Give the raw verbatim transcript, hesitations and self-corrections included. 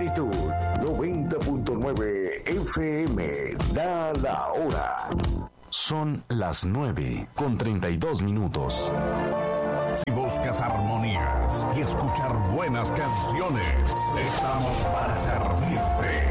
Plenitud noventa punto nueve F M. Da la hora. Son las nueve con treinta y dos minutos. Si buscas armonías y escuchar buenas canciones, estamos para servirte.